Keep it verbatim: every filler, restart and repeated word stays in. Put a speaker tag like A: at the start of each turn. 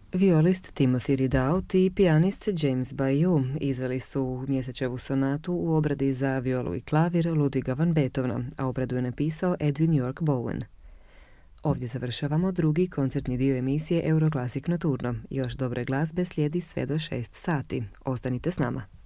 A: Violist Timothy Ridaut i pijanist James Baillou izveli su Mjesečevu sonatu u obradi za violu i klavir Ludwiga van Beethovena, a obradu je napisao Edwin York Bowen. Ovdje završavamo drugi koncertni dio emisije Euroclassic Nocturno. Još dobre glazbe slijedi sve do šest sati. Ostanite s nama.